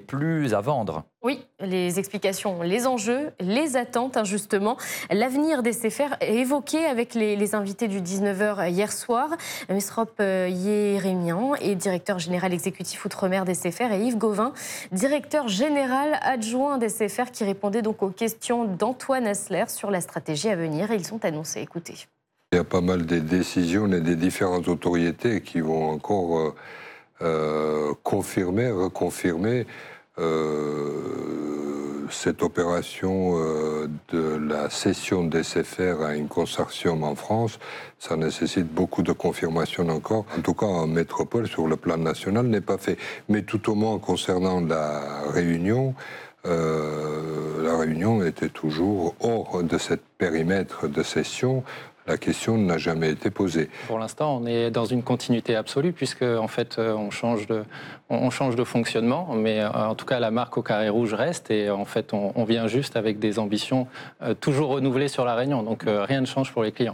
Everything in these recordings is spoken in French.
plus à vendre. Oui, les explications, les enjeux, les attentes, justement. L'avenir des SFR est évoqué avec les invités du 19h hier soir. Mesrop Yérémian est directeur général exécutif Outre-mer des SFR et Yves Gauvin, directeur général adjoint des SFR, qui répondait donc aux questions d'Antoine Asler sur la stratégie à venir. Et ils sont annoncés. Écoutez. Il y a pas mal de décisions des différentes autorités qui vont encore confirmer, reconfirmer cette opération de la cession des SFR à un consortium en France. Ça nécessite beaucoup de confirmations encore. En tout cas, en métropole, sur le plan national, n'est pas fait. Mais tout au moins, concernant la Réunion était toujours hors de ce périmètre de cession. La question n'a jamais été posée. Pour l'instant, on est dans une continuité absolue puisque en fait, on change de fonctionnement, mais en tout cas, la marque au carré rouge reste et en fait, on vient juste avec des ambitions toujours renouvelées sur la Réunion. Donc, rien ne change pour les clients.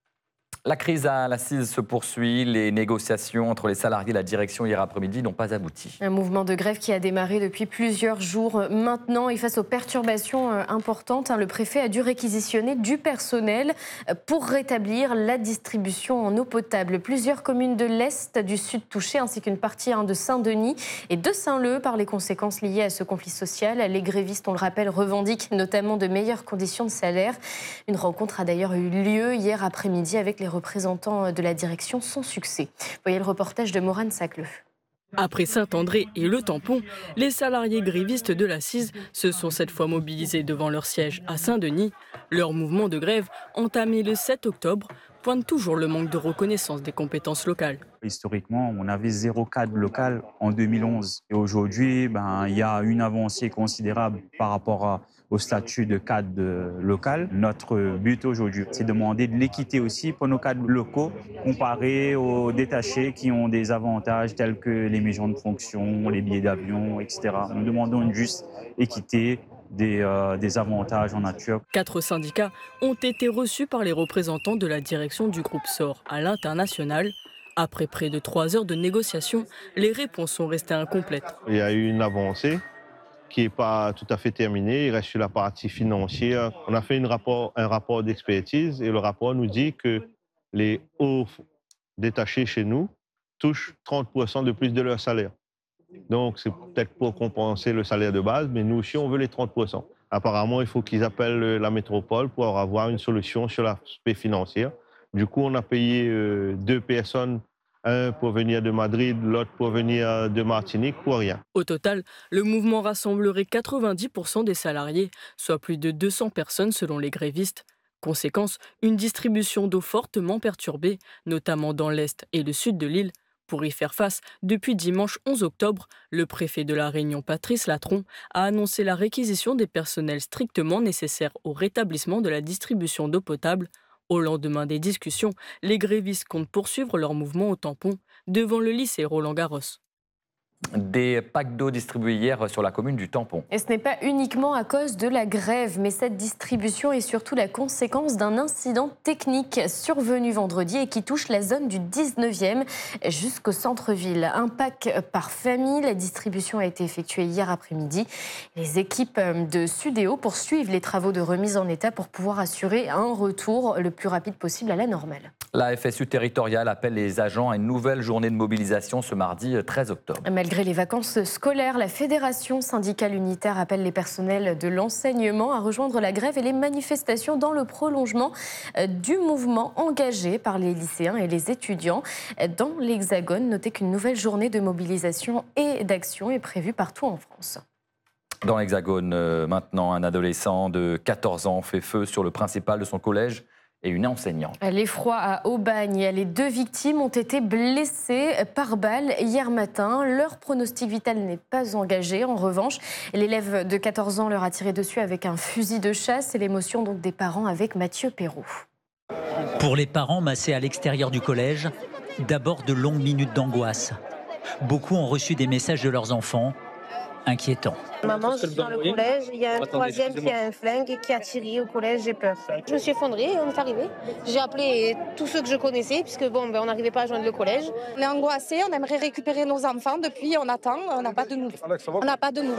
La crise à la CIS se poursuit. Les négociations entre les salariés et la direction hier après-midi n'ont pas abouti. Un mouvement de grève qui a démarré depuis plusieurs jours maintenant. Et face aux perturbations importantes, le préfet a dû réquisitionner du personnel pour rétablir la distribution en eau potable. Plusieurs communes de l'Est, du Sud touchées, ainsi qu'une partie de Saint-Denis et de Saint-Leu par les conséquences liées à ce conflit social. Les grévistes, on le rappelle, revendiquent notamment de meilleures conditions de salaire. Une rencontre a d'ailleurs eu lieu hier après-midi avec les représentants de la direction, sans succès. Voyez le reportage de Morane Sacleux. Après Saint-André et le tampon, les salariés grévistes de la CIS se sont cette fois mobilisés devant leur siège à Saint-Denis. Leur mouvement de grève, entamé le 7 octobre, pointe toujours le manque de reconnaissance des compétences locales. Historiquement, on avait 0 cadre local en 2011. Et aujourd'hui, il y a une avancée considérable par rapport au statut de cadre local. Notre but aujourd'hui, c'est de demander de l'équité aussi pour nos cadres locaux, comparé aux détachés qui ont des avantages tels que les maisons de fonction, les billets d'avion, etc. Nous demandons une juste équité, des avantages en nature. 4 syndicats ont été reçus par les représentants de la direction du groupe SOR à l'international. Après près de 3 heures de négociations, les réponses sont restées incomplètes. Il y a eu une avancée qui n'est pas tout à fait terminée. Il reste sur la partie financière. On a fait un rapport d'expertise et le rapport nous dit que les hauts détachés chez nous touchent 30% de plus de leur salaire. Donc, c'est peut-être pour compenser le salaire de base, mais nous aussi, on veut les 30%. Apparemment, il faut qu'ils appellent la métropole pour avoir une solution sur l'aspect financier. Du coup, on a payé 2 personnes, un pour venir de Madrid, l'autre pour venir de Martinique, pour rien. Au total, le mouvement rassemblerait 90% des salariés, soit plus de 200 personnes selon les grévistes. Conséquence, une distribution d'eau fortement perturbée, notamment dans l'est et le sud de l'île. Pour y faire face, depuis dimanche 11 octobre, le préfet de la Réunion, Patrice Latron, a annoncé la réquisition des personnels strictement nécessaires au rétablissement de la distribution d'eau potable. Au lendemain des discussions, les grévistes comptent poursuivre leur mouvement au tampon devant le lycée Roland-Garros. Des packs d'eau distribués hier sur la commune du Tampon. Et ce n'est pas uniquement à cause de la grève, mais cette distribution est surtout la conséquence d'un incident technique survenu vendredi et qui touche la zone du 19e jusqu'au centre-ville. Un pack par famille, la distribution a été effectuée hier après-midi. Les équipes de Sudéo poursuivent les travaux de remise en état pour pouvoir assurer un retour le plus rapide possible à la normale. La FSU territoriale appelle les agents à une nouvelle journée de mobilisation ce mardi 13 octobre. Malgré les vacances scolaires, la Fédération syndicale unitaire appelle les personnels de l'enseignement à rejoindre la grève et les manifestations dans le prolongement du mouvement engagé par les lycéens et les étudiants. Dans l'Hexagone, notez qu'une nouvelle journée de mobilisation et d'action est prévue partout en France. Dans l'Hexagone, maintenant, un adolescent de 14 ans fait feu sur le principal de son collège et une enseignante. L'effroi à Aubagne. Les 2 victimes ont été blessées par balle hier matin. Leur pronostic vital n'est pas engagé. En revanche, l'élève de 14 ans leur a tiré dessus avec un fusil de chasse. C'est l'émotion donc des parents avec Mathieu Perrault. Pour les parents massés à l'extérieur du collège, d'abord de longues minutes d'angoisse. Beaucoup ont reçu des messages de leurs enfants inquiétants. Maman, je suis dans le collège, il y a un 3e qui a un flingue et qui a tiré au collège, j'ai peur. Je me suis effondrée et on est arrivé. J'ai appelé tous ceux que je connaissais, puisque on n'arrivait pas à joindre le collège. On est angoissés, on aimerait récupérer nos enfants. Depuis, on attend, on n'a pas de nouvelles.